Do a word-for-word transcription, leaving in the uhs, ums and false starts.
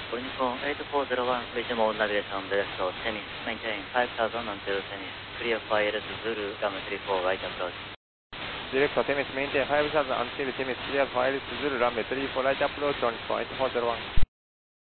All Nippon eight four zero one, reach mode navigation direct to Tennis, maintain five thousand on zero Tennis, clear for I L S Zulu, runway three four, right approach. Direct to Tennis, maintain five thousand until Tennis, clear for I L S Zulu, runway three four, right approach, on Nippon eight four zero one.